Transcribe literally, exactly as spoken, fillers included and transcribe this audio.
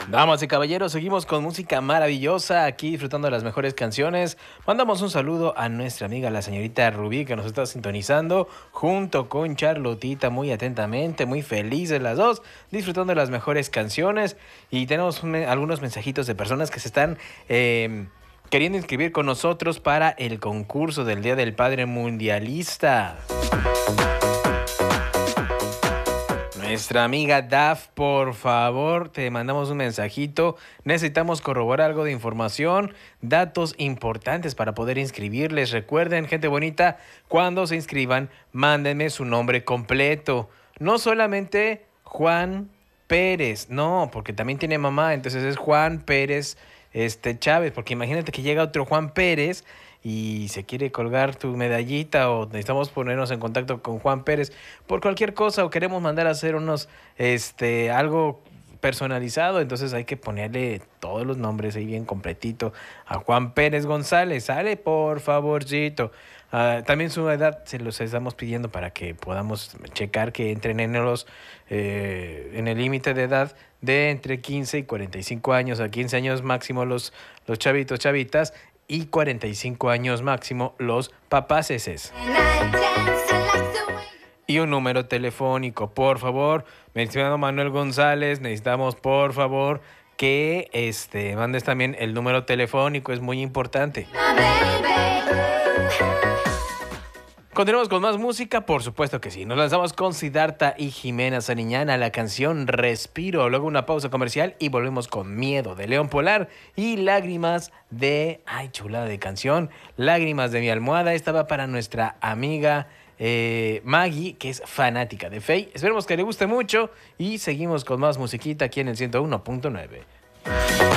Damas y caballeros, seguimos con música maravillosa, aquí disfrutando de las mejores canciones. Mandamos un saludo a nuestra amiga la señorita Rubí, que nos está sintonizando, junto con Charlotita, muy atentamente, muy felices las dos, disfrutando de las mejores canciones. Y tenemos un, algunos mensajitos de personas que se están eh, queriendo inscribir con nosotros para el concurso del Día del Padre Mundialista. Nuestra amiga Daf, por favor, te mandamos un mensajito. Necesitamos corroborar algo de información, datos importantes para poder inscribirles. Recuerden, gente bonita, cuando se inscriban, mándenme su nombre completo. No solamente Juan Pérez, no, porque también tiene mamá, entonces es Juan Pérez este, Chávez, porque imagínate que llega otro Juan Pérez y se quiere colgar tu medallita o necesitamos ponernos en contacto con Juan Pérez por cualquier cosa o queremos mandar a hacer unos, este, algo personalizado, entonces hay que ponerle todos los nombres ahí bien completito a Juan Pérez González. Sale, por favorcito. Uh, también su edad se los estamos pidiendo para que podamos checar que entren en los eh, en el límite de edad de entre quince y cuarenta y cinco años. A quince años máximo los, los chavitos, chavitas, y cuarenta y cinco años máximo los papaceses. Y un número telefónico, por favor, mencionado Manuel González, necesitamos por favor que este mandes también el número telefónico, es muy importante. Continuamos con más música, por supuesto que sí. Nos lanzamos con Siddhartha y Jimena Sariñana, la canción Respiro. Luego una pausa comercial y volvemos con Miedo de León Polar y Lágrimas de... Ay, chulada de canción. Lágrimas de mi almohada. Esta va para nuestra amiga eh, Maggie, que es fanática de Faye. Esperemos que le guste mucho y seguimos con más musiquita aquí en el ciento uno punto nueve.